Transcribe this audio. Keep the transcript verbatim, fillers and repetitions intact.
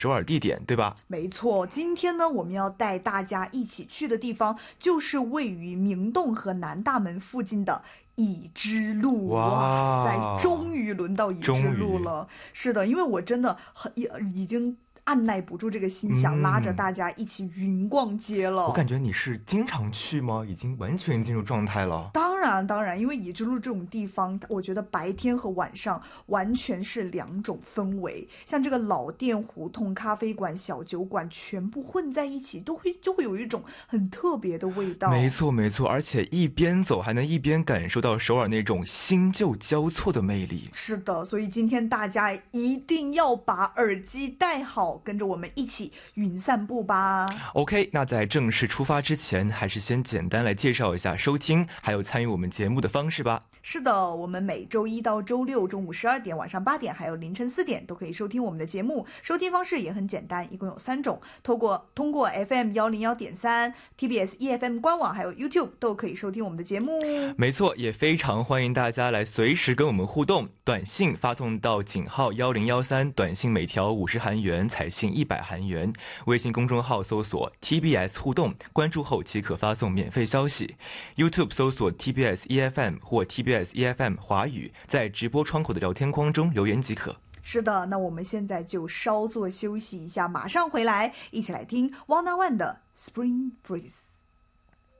首尔地点，对吧？ 没错，今天呢，我们要带大家一起去的地方，就是位于明洞和南大门附近的已知路。哇塞，终于轮到已知路了。是的，因为我真的很已经按耐不住这个心，想拉着大家一起云逛街了。 我感觉你是经常去吗？已经完全进入状态了。 当然当然，因为已知路这种地方，我觉得白天和晚上完全是两种氛围，像这个老店、胡同、咖啡馆、小酒馆全部混在一起，都会就会有一种很特别的味道。 没错没错，而且一边走还能一边感受到首尔那种新旧交错的魅力。 是的，所以今天大家一定要把耳机戴好，跟着我们一起云散步吧。 OK， 那在正式出发之前，还是先简单来介绍一下收听还有参与我们节目的方式吧。 是的，我们每周一到周六中午十二点、晚上八点还有凌晨四点都可以收听我们的节目。收听方式也很简单，一共有三种，通过通过 F M 一零一点三、T B S E F M 官网还有 YouTube 都可以收听我们的节目。 没错，也非常欢迎大家来随时跟我们互动，短信发送到井号一零一三，短信每条五十韩元，彩信一百韩元。微信公众号搜索 T B S 互动，关注后即可发送免费消息。YouTube 搜索 T B S E F M 或 T B S E F M 华语，在直播窗口的聊天框中留言即可。 是的，那我们现在就稍作休息一下，马上回来，一起来听 Wanna One 的 Spring Breeze。